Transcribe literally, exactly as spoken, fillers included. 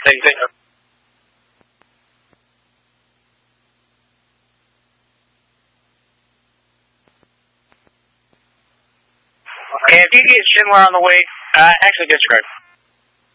Same thing. Okay, if you get Schindler on the way, uh, actually disregard.